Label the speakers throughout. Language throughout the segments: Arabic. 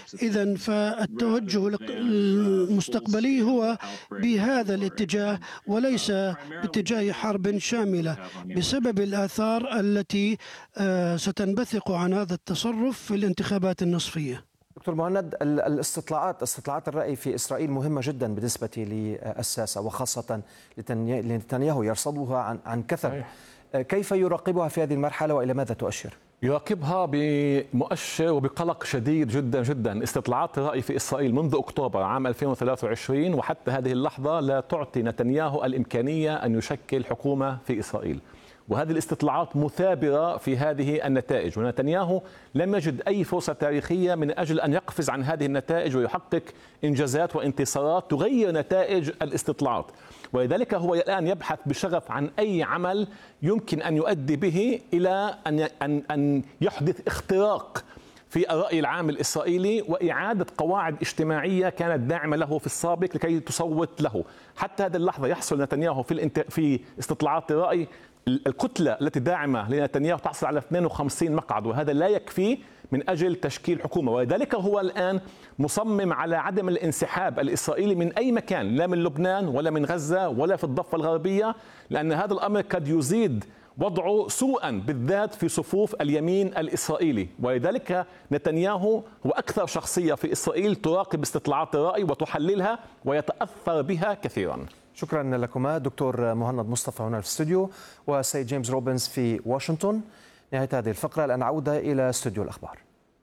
Speaker 1: إذن فالتوجه المستقبلي هو بهذا الاتجاه وليس باتجاه حرب شاملة بسبب الآثار التي ستنبثق عن هذا التصرف في الانتخابات النصفية.
Speaker 2: دكتور مهند، استطلاعات الرأي في إسرائيل مهمة جدا بالنسبة للساسة وخاصة لنتنياهو يرصدها عن كثب. كيف يراقبها في هذه المرحلة وإلى ماذا تؤشر؟
Speaker 3: يراقبها بمؤشر وبقلق شديد جدا جدا. استطلاعات الرأي في إسرائيل منذ أكتوبر عام 2023 وحتى هذه اللحظة لا تعطي نتنياهو الإمكانية أن يشكل حكومة في إسرائيل، وهذه الاستطلاعات مثابرة في هذه النتائج، ونتنياهو لم يجد أي فرصة تاريخية من أجل أن يقفز عن هذه النتائج ويحقق إنجازات وانتصارات تغير نتائج الاستطلاعات. ولذلك هو الآن يبحث بشغف عن أي عمل يمكن أن يؤدي به إلى أن يحدث اختراق في الرأي العام الإسرائيلي وإعادة قواعد اجتماعية كانت داعمة له في السابق لكي تصوت له. حتى هذه اللحظة يحصل نتنياهو في استطلاعات الرأي الكتلة التي داعمة لنتنياهو تحصل على 52 مقعد، وهذا لا يكفي من أجل تشكيل حكومة. ولذلك هو الآن مصمم على عدم الانسحاب الإسرائيلي من أي مكان، لا من لبنان ولا من غزة ولا في الضفة الغربية، لأن هذا الأمر قد يزيد وضعه سوءا بالذات في صفوف اليمين الإسرائيلي. ولذلك نتنياهو هو أكثر شخصية في إسرائيل تراقب استطلاعات الرأي وتحللها ويتأثر بها كثيرا.
Speaker 2: شكرا لكما دكتور مهند مصطفى هنا في الاستوديو وسيد جيمس روبنز في واشنطن. نهاية هذه الفقرة، الآن عودة إلى استوديو الأخبار.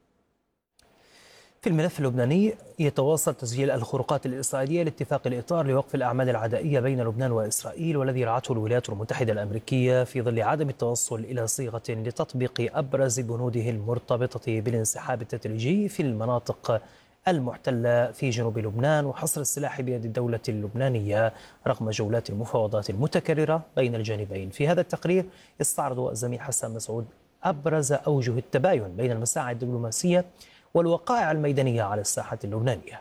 Speaker 4: في الملف اللبناني يتواصل تسجيل الخروقات الإسرائيلية لاتفاق الإطار لوقف الأعمال العدائية بين لبنان وإسرائيل، والذي رعته الولايات المتحدة الأمريكية في ظل عدم التوصل إلى صيغة لتطبيق أبرز بنوده المرتبطة بالانسحاب التدريجي في المناطق المحتلة في جنوب لبنان وحصر السلاح بيد الدولة اللبنانية رغم جولات المفاوضات المتكررة بين الجانبين. في هذا التقرير يستعرض الزميل حسن مسعود أبرز أوجه التباين بين المساعي الدبلوماسية والوقائع الميدانية على الساحة اللبنانية.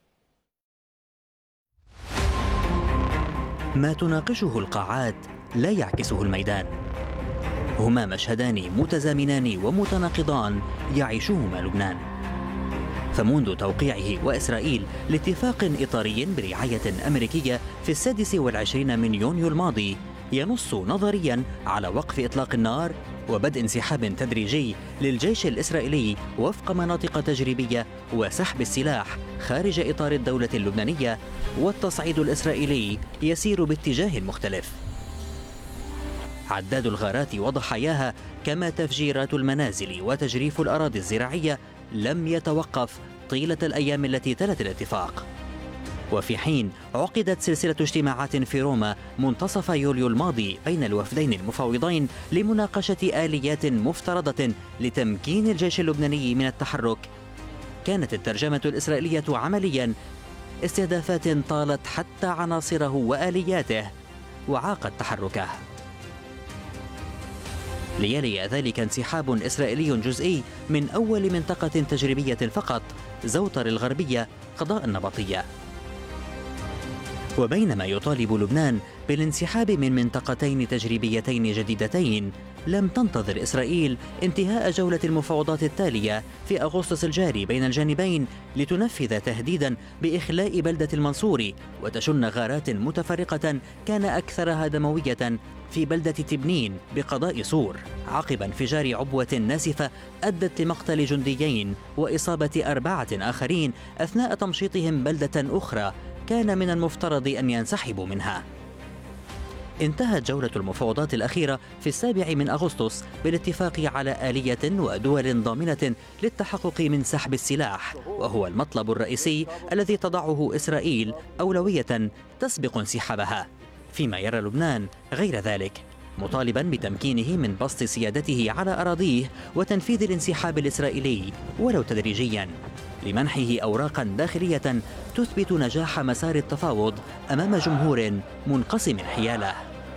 Speaker 5: ما تناقشه القاعات لا يعكسه الميدان، هما مشهدان متزامنان ومتناقضان يعيشهما لبنان. فمنذ توقيعه وإسرائيل لاتفاق إطاري برعاية أمريكية في 26 من يونيو الماضي ينص نظريا على وقف إطلاق النار وبدء انسحاب تدريجي للجيش الإسرائيلي وفق مناطق تجريبية وسحب السلاح خارج إطار الدولة اللبنانية، والتصعيد الإسرائيلي يسير باتجاه مختلف. عداد الغارات وضحاياها كما تفجيرات المنازل وتجريف الأراضي الزراعية لم يتوقف طيلة الأيام التي تلت الاتفاق. وفي حين عقدت سلسلة اجتماعات في روما منتصف يوليو الماضي بين الوفدين المفاوضين لمناقشة آليات مفترضة لتمكين الجيش اللبناني من التحرك، كانت الترجمة الإسرائيلية عمليا استهدافات طالت حتى عناصره وآلياته وعاقت تحركه. ليلي ذلك انسحاب إسرائيلي جزئي من أول منطقة تجريبية فقط، زوطر الغربية قضاء النبطية. وبينما يطالب لبنان بالانسحاب من منطقتين تجريبيتين جديدتين، لم تنتظر إسرائيل انتهاء جولة المفاوضات التالية في أغسطس الجاري بين الجانبين لتنفذ تهديدا بإخلاء بلدة المنصوري وتشن غارات متفرقة كان أكثرها دموية في بلدة تبنين بقضاء صور، عقب انفجار عبوة ناسفة أدت لمقتل جنديين وإصابة 4 آخرين أثناء تمشيطهم بلدة أخرى كان من المفترض أن ينسحبوا منها. انتهت جولة المفاوضات الأخيرة في 7 من أغسطس بالاتفاق على آلية ودول ضامنة للتحقق من سحب السلاح، وهو المطلب الرئيسي الذي تضعه إسرائيل أولوية تسبق انسحابها، فيما يرى لبنان غير ذلك، مطالبا بتمكينه من بسط سيادته على أراضيه وتنفيذ الانسحاب الإسرائيلي ولو تدريجيا لمنحه أوراقا داخلية تثبت نجاح مسار التفاوض أمام جمهور منقسم حياله.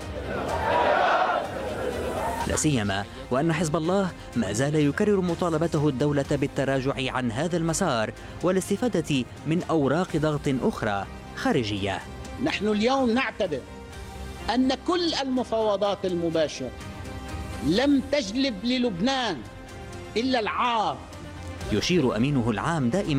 Speaker 5: لا سيما وأن حزب الله ما زال يكرر مطالبته الدولة بالتراجع عن هذا المسار والاستفادة من أوراق ضغط أخرى خارجية.
Speaker 6: نحن اليوم نعتبر أن كل المفاوضات المباشرة لم تجلب للبنان إلا العار.
Speaker 5: يشير أمينه العام دائما